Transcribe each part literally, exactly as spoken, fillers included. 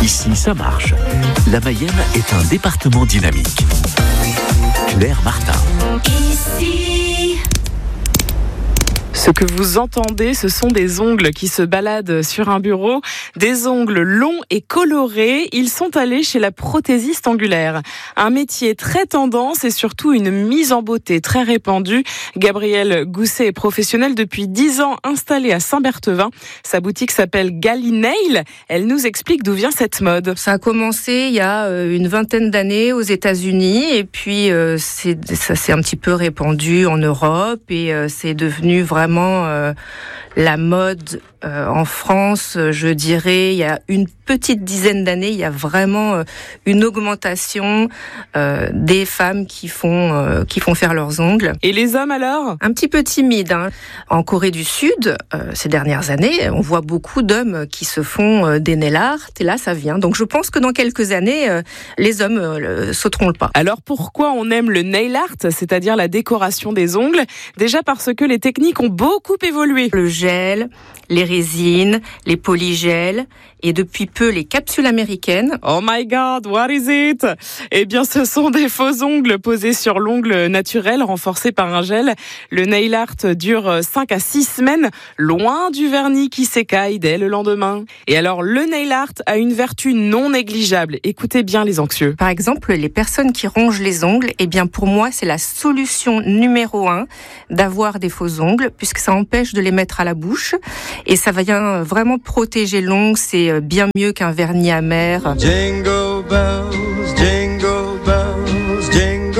Ici, ça marche. La Mayenne est un département dynamique. Claire Martin. Ici. Ce que vous entendez, ce sont des ongles qui se baladent sur un bureau, des ongles longs et colorés. Ils sont allés chez la prothésiste angulaire. Un métier très tendance et surtout une mise en beauté très répandue. Gabrielle Gousset est professionnelle depuis dix ans, installée à Saint-Berthevin. Sa boutique s'appelle Galinail. Elle nous explique d'où vient cette mode. Ça a commencé il y a une vingtaine d'années aux États-Unis et puis euh, c'est, ça s'est un petit peu répandu en Europe et euh, c'est devenu vraiment Euh, la mode euh, en France, je dirais, il y a une petite dizaine d'années, il y a vraiment euh, une augmentation euh, des femmes qui font euh, qui font faire leurs ongles. Et les hommes alors ? Un petit peu timide. Hein. En Corée du Sud, euh, ces dernières années, on voit beaucoup d'hommes qui se font euh, des nail art, et là, ça vient. Donc, je pense que dans quelques années, euh, les hommes euh, sauteront le pas. Alors, pourquoi on aime le nail art, c'est-à-dire la décoration des ongles ? Déjà parce que les techniques ont beaucoup évolué. Le gel, les résines, les polygels et depuis peu les capsules américaines. Oh my God, what is it ? Eh bien, ce sont des faux ongles posés sur l'ongle naturel renforcé par un gel. Le nail art dure cinq à six semaines, loin du vernis qui s'écaille dès le lendemain. Et alors, le nail art a une vertu non négligeable. Écoutez bien les anxieux. Par exemple, les personnes qui rongent les ongles, eh bien, pour moi, c'est la solution numéro un d'avoir des faux ongles, puisque ça empêche de les mettre à la bouche. Et ça vient vraiment protéger l'ongle, c'est bien mieux qu'un vernis amer. Jingle bells, jingle bells, jingle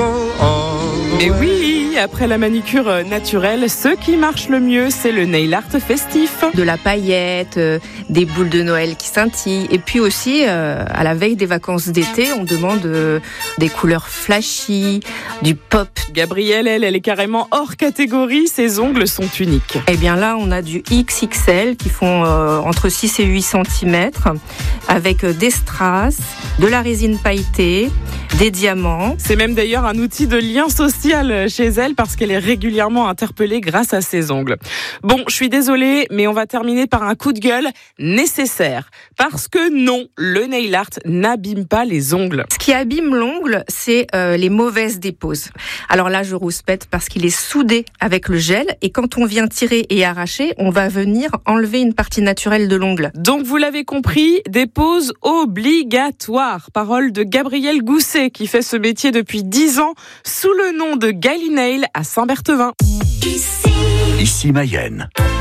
all. Et oui, après la manicure naturelle, ce qui marche le mieux, c'est le nail art festif. De la paillette, euh, des boules de Noël qui scintillent. Et puis aussi, euh, à la veille des vacances d'été, on demande euh, des couleurs flashy, du pop. Gabrielle, elle, elle est carrément hors catégorie. Ses ongles sont uniques. Et bien là, on a du X X L qui font euh, entre six et huit centimètres avec des strass, de la résine pailletée, des diamants. C'est même d'ailleurs un outil de lien social chez elle parce qu'elle est régulièrement interpellée grâce à ses ongles. Bon, je suis désolée, mais on va terminer par un coup de gueule nécessaire. Parce que non, le nail art n'abîme pas les ongles. Ce qui abîme l'ongle, c'est euh, les mauvaises déposes. Alors là, je rouspète parce qu'il est soudé avec le gel et quand on vient tirer et arracher, on va venir enlever une partie naturelle de l'ongle. Donc vous l'avez compris, dépose obligatoire. Parole de Gabrielle Gousset qui fait ce métier depuis dix ans sous le nom de Galinail à Saint-Berthevin. Ici. Ici Mayenne.